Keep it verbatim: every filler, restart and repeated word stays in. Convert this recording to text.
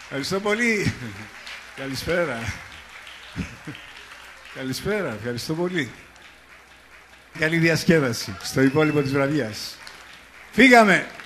Ευχαριστώ πολύ. Καλησπέρα. Καλησπέρα, ευχαριστώ πολύ. Καλή διασκέδαση στο υπόλοιπο της βραδιάς. Φύγαμε!